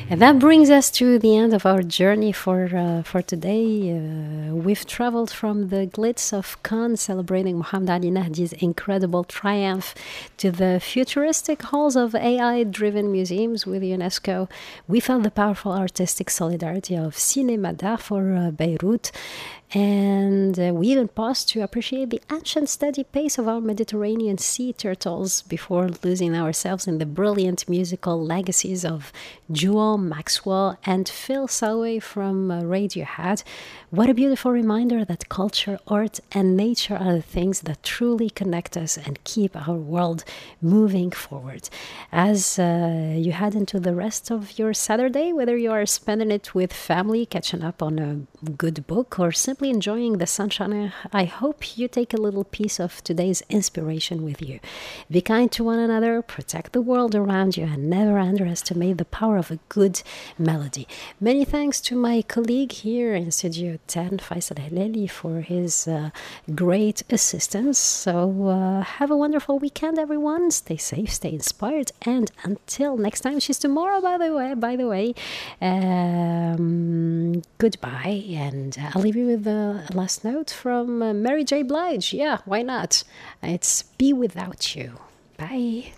And that brings us to the end of our journey for today. We've traveled from the glitz of Cannes celebrating Mohamed Ali Nahdi's incredible triumph to the futuristic halls of AI-driven museums with UNESCO. We felt the powerful artistic solidarity of Cinéma for Beirut. And we even paused to appreciate the ancient steady pace of our Mediterranean sea turtles before losing ourselves in the brilliant musical legacies of Juan Maxwell and Phil Salway from Radiohead. What a beautiful reminder that culture, art, and nature are the things that truly connect us and keep our world moving forward. As you head into the rest of your Saturday, whether you are spending it with family, catching up on a good book, or simply enjoying the sunshine, I hope you take a little piece of today's inspiration with you. Be kind to one another, protect the world around you, and never underestimate the power of a good melody. Many thanks to my colleague here in Studio 10, Faisal Hilali, for his great assistance. So have a wonderful weekend, everyone. Stay safe, stay inspired, and until next time, she's tomorrow, by the way, goodbye, and I'll leave you with the last note from Mary J. Blige. Yeah, why not? It's Be Without You. Bye.